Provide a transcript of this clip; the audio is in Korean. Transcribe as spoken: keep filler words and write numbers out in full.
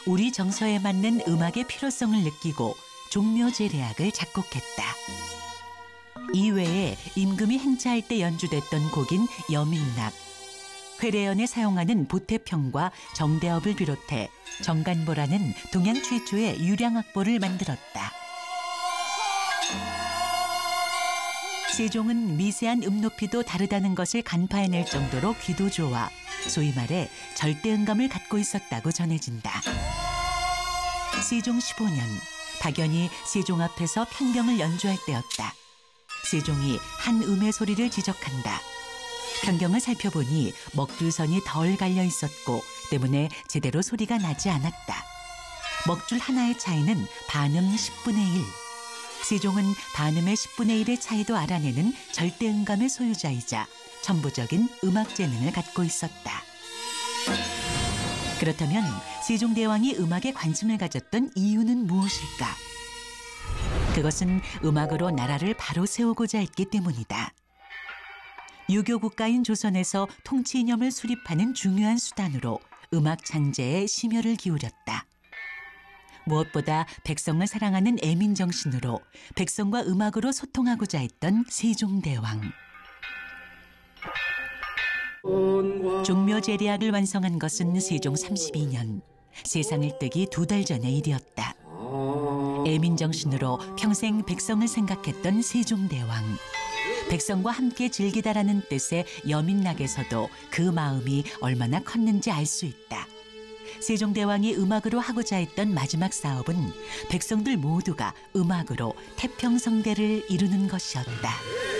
우리 정서에 맞는 음악의 필요성을 느끼고 종묘제례악을 작곡했다. 이외에 임금이 행차할 때 연주됐던 곡인 여민락, 회례연에 사용하는 보태평과 정대업을 비롯해 정간보라는 동양 최초의 유량악보를 만들었다. 세종은 미세한 음높이도 다르다는 것을 간파해낼 정도로 귀도 좋아 소위 말해 절대음감을 갖고 있었다고 전해진다. 세종 십오 년, 박연이 세종 앞에서 편경을 연주할 때였다. 세종이 한 음의 소리를 지적한다. 편경을 살펴보니 먹줄선이 덜 갈려 있었고 때문에 제대로 소리가 나지 않았다. 먹줄 하나의 차이는 반음 십분의 일. 세종은 반음의 십분의 일의 차이도 알아내는 절대음감의 소유자이자 천부적인 음악 재능을 갖고 있었다. 그렇다면 세종대왕이 음악에 관심을 가졌던 이유는 무엇일까? 그것은 음악으로 나라를 바로 세우고자 했기 때문이다. 유교 국가인 조선에서 통치 이념을 수립하는 중요한 수단으로 음악 창제에 심혈을 기울였다. 무엇보다 백성을 사랑하는 애민 정신으로 백성과 음악으로 소통하고자 했던 세종대왕. 종묘제례악을 완성한 것은 세종 삼십이 년, 세상을 뜨기 두 달 전의 일이었다. 애민 정신으로 평생 백성을 생각했던 세종대왕. 백성과 함께 즐기다라는 뜻의 여민락에서도 그 마음이 얼마나 컸는지 알 수 있다. 세종대왕이 음악으로 하고자 했던 마지막 사업은 백성들 모두가 음악으로 태평성대를 이루는 것이었다.